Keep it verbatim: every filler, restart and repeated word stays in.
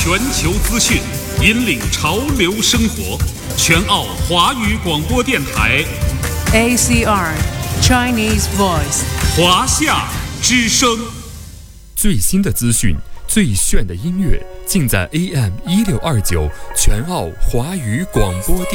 全球资讯，引领潮流生活。全澳华语广播电台 A C R Chinese Voice 华夏之声。 最新的资讯，最炫的音乐，尽在 A M 一六二九全澳华语广播电台。